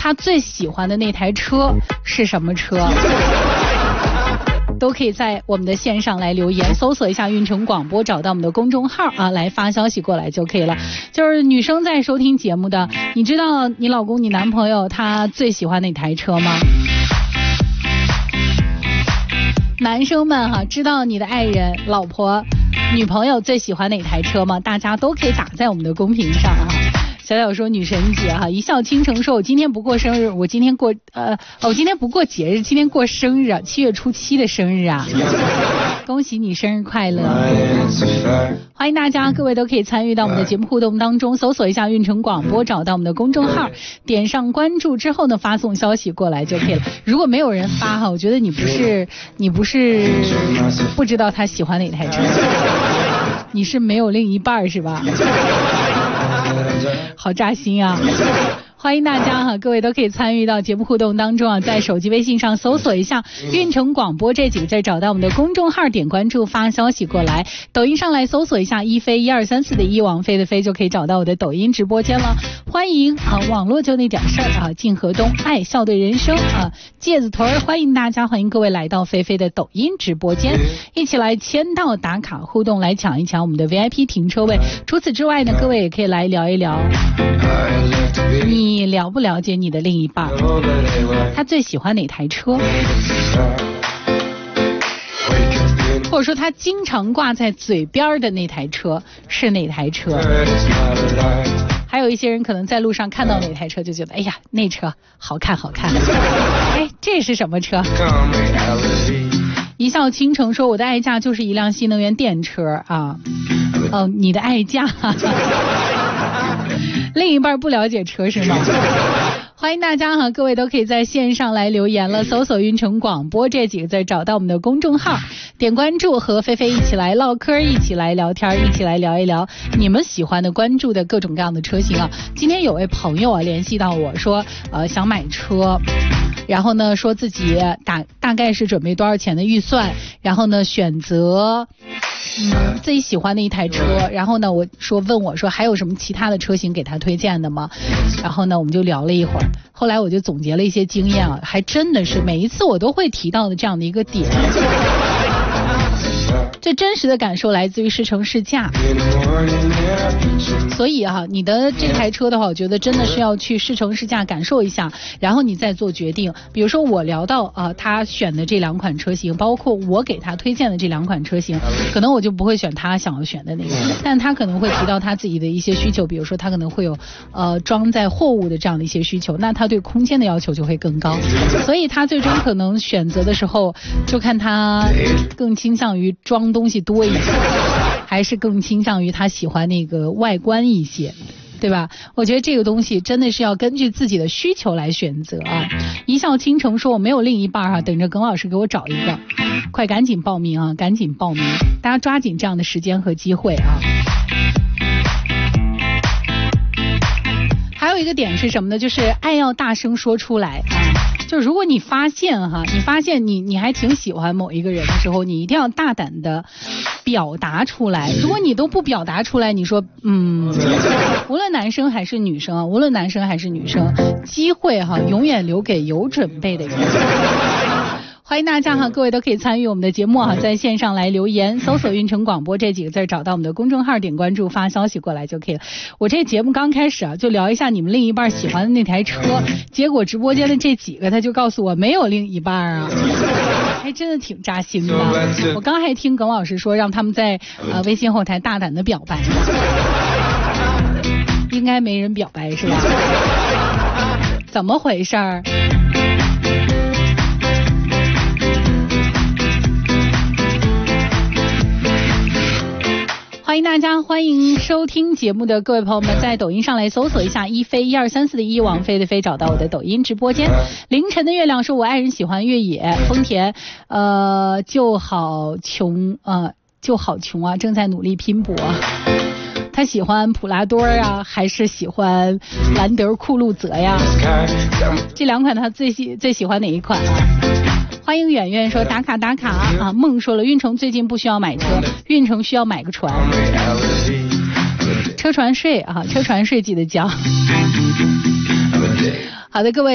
他最喜欢的那台车是什么车？都可以在我们的线上来留言，搜索一下运城广播，找到我们的公众号啊，来发消息过来就可以了。就是女生在收听节目的，你知道你老公、你男朋友他最喜欢哪台车吗？男生们哈，知道你的爱人、老婆、女朋友最喜欢哪台车吗？大家都可以打在我们的公屏上啊。小小说女神节哈，一笑倾城说我今天不过生日，我今天不过节日，今天过生日啊，7月初7的生日啊，恭喜你生日快乐！欢迎大家，各位都可以参与到我们的节目互动当中，搜索一下运城广播，找到我们的公众号，点上关注之后呢，发送消息过来就可以了。如果没有人发哈，我觉得你不是不知道他喜欢哪台车，你是没有另一半是吧？好扎心啊！欢迎大家哈，各位都可以参与到节目互动当中啊，在手机微信上搜索一下运城广播这几个字，找到我们的公众号，点关注发消息过来。抖音上来搜索一下一飞1234的一，王菲的飞，就可以找到我的抖音直播间了。欢迎啊，网络就那点事儿啊，靳河东爱笑对人生啊，芥子屯，欢迎大家，欢迎各位来到菲菲的抖音直播间，一起来签到打卡互动，来抢一抢我们的 VIP 停车位。除此之外呢，各位也可以来聊一聊你了不了解你的另一半，他最喜欢哪台车，或者说他经常挂在嘴边的那台车是哪台车。还有一些人可能在路上看到哪台车就觉得，哎呀，那车好看好看，哎，这是什么车？一笑倾城说我的爱驾就是一辆新能源电车啊。哦，你的爱驾另一半不了解车是吗？欢迎大家哈，各位都可以在线上来留言了，搜索运城广播这几个字，找到我们的公众号，点关注，和菲菲一起来唠嗑，一起来聊天，一起来聊一聊你们喜欢的关注的各种各样的车型啊。今天有位朋友啊联系到我说想买车，然后呢说自己大概是准备多少钱的预算，然后呢选择自己喜欢的一台车，然后呢问我说还有什么其他的车型给他推荐的吗？然后呢我们就聊了一会儿，后来我就总结了一些经验啊，还真的是每一次我都会提到的这样的一个点。最真实的感受来自于试乘试驾，所以哈，你的这台车的话，我觉得真的是要去试乘试驾感受一下，然后你再做决定。比如说我聊到他选的这两款车型，包括我给他推荐的这两款车型，可能我就不会选他想要选的那个，但他可能会提到他自己的一些需求，比如说他可能会有装载货物的这样的一些需求，那他对空间的要求就会更高，所以他最终可能选择的时候就看他更倾向于装东西多一些，还是更倾向于他喜欢那个外观一些，对吧？我觉得这个东西真的是要根据自己的需求来选择啊。一笑倾城说我没有另一半啊，等着耿老师给我找一个，快赶紧报名啊，赶紧报名，大家抓紧这样的时间和机会啊。还有一个点是什么呢？就是爱要大声说出来啊。就如果你发现你还挺喜欢某一个人的时候，你一定要大胆的表达出来。如果你都不表达出来，你说无论男生还是女生，机会永远留给有准备的人。欢迎大家各位都可以参与我们的节目在线上来留言，搜索运城广播这几个字，找到我们的公众号，点关注发消息过来就可以了。我这节目刚开始就聊一下你们另一半喜欢的那台车，结果直播间的这几个他就告诉我没有另一半啊，还真的挺扎心的。我刚还听耿老师说让他们在微信后台大胆的表白，应该没人表白是吧？怎么回事儿？欢迎大家，欢迎收听节目的各位朋友们，在抖音上来搜索一下一飞1234的一，王菲的飞，找到我的抖音直播间。凌晨的月亮说我爱人喜欢越野丰田，就好穷啊，正在努力拼搏。他喜欢普拉多啊，还是喜欢兰德酷路泽呀？这两款他最喜欢哪一款啊？欢迎圆圆说打卡啊，梦说了运城最近不需要买车，运城需要买个船，车船税记得交。好的，各位。